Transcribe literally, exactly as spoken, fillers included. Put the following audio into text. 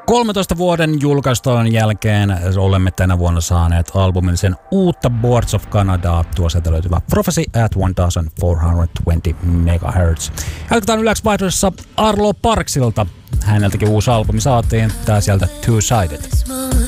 kolmentoista vuoden julkaiston jälkeen olemme tänä vuonna saaneet albumillisen uutta Boards of Canadaa. Tuo sieltä löytyvä Prophecy at fourteen twenty megahertz. Jatketaan yläksi vaihdossa Arlo Parksilta. Häneltäkin uusi albumi saatiin. Tää sieltä Two-Sided.